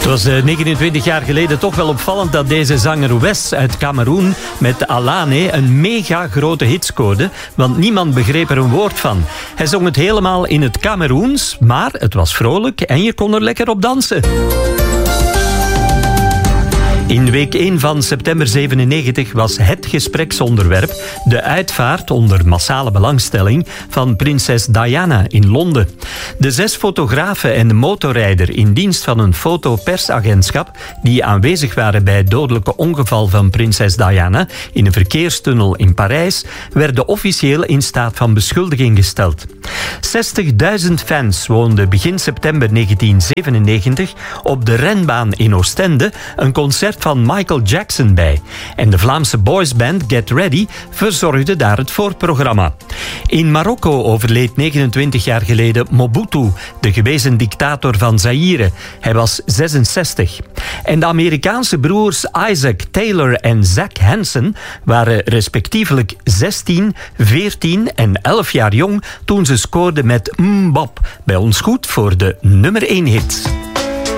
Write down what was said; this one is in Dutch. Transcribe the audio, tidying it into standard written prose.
Het was 29 jaar geleden toch wel opvallend dat deze zanger Wes uit Kameroen met Alane een mega grote hit scoorde, want niemand begreep er een woord van. Hij zong het helemaal in het Kameroens, maar het was vrolijk en je kon er lekker op dansen. In week 1 van september 97 was het gespreksonderwerp de uitvaart onder massale belangstelling van prinses Diana in Londen. De 6 fotografen en de motorrijder in dienst van een fotopersagentschap die aanwezig waren bij het dodelijke ongeval van prinses Diana in een verkeerstunnel in Parijs werden officieel in staat van beschuldiging gesteld. 60.000 fans woonden begin september 1997 op de renbaan in Oostende een concert van Michael Jackson bij. En de Vlaamse boysband Get Ready verzorgde daar het voorprogramma. In Marokko overleed 29 jaar geleden Mobutu, de gewezen dictator van Zaïre. Hij was 66. En de Amerikaanse broers Isaac Taylor en Zach Hansen waren respectievelijk 16, 14 en 11 jaar jong toen ze scoorden met Mbop. Bij ons goed voor de nummer 1 hit.